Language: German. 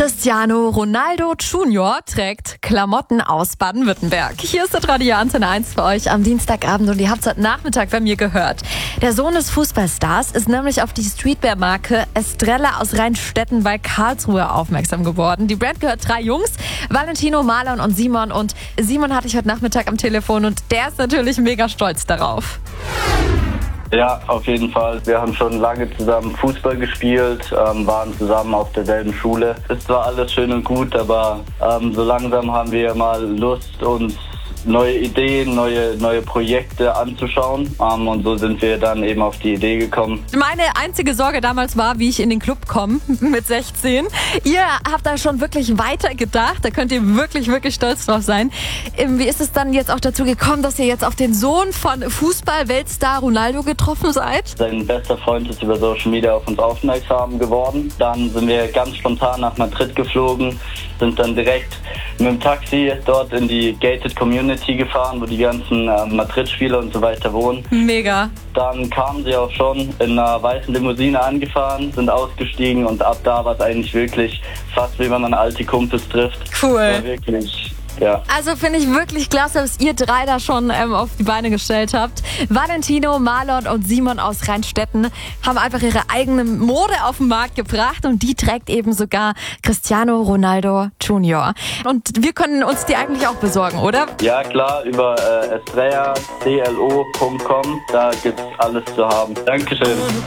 Cristiano Ronaldo Junior trägt Klamotten aus Baden-Württemberg. Hier ist das Radio Antenne 1 für euch am Dienstagabend und ihr habt es heute Nachmittag bei mir gehört. Der Sohn des Fußballstars ist nämlich auf die Streetwear-Marke Estrella aus Rheinstetten bei Karlsruhe aufmerksam geworden. Die Brand gehört 3 Jungs, Valentino, Marlon und Simon. Und Simon hatte ich heute Nachmittag am Telefon und der ist natürlich mega stolz darauf. Ja, auf jeden Fall. Wir haben schon lange zusammen Fußball gespielt, waren zusammen auf derselben Schule. Ist zwar alles schön und gut, aber so langsam haben wir mal Lust, uns neue Ideen, neue Projekte anzuschauen. Und so sind wir dann eben auf die Idee gekommen. Meine einzige Sorge damals war, wie ich in den Club komme mit 16. Ihr habt da schon wirklich weitergedacht. Da könnt ihr wirklich, wirklich stolz drauf sein. Wie ist es dann jetzt auch dazu gekommen, dass ihr jetzt auf den Sohn von Fußball-Weltstar Ronaldo getroffen seid? Sein bester Freund ist über Social Media auf uns aufmerksam geworden. Dann sind wir ganz spontan nach Madrid geflogen, sind dann direkt mit dem Taxi dort in die Gated Community gefahren, wo die ganzen Madrid-Spieler und so weiter wohnen. Mega. Dann kamen sie auch schon in einer weißen Limousine angefahren, sind ausgestiegen und ab da war es eigentlich wirklich fast wie wenn man alte Kumpels trifft. Cool. War wirklich, ja. Also finde ich wirklich klasse, dass ihr 3 da schon auf die Beine gestellt habt. Valentino, Marlon und Simon aus Rheinstetten haben einfach ihre eigene Mode auf den Markt gebracht und die trägt eben sogar Cristiano Ronaldo Junior. Und wir können uns die eigentlich auch besorgen, oder? Ja klar, über estrella.com, da gibt's alles zu haben. Dankeschön.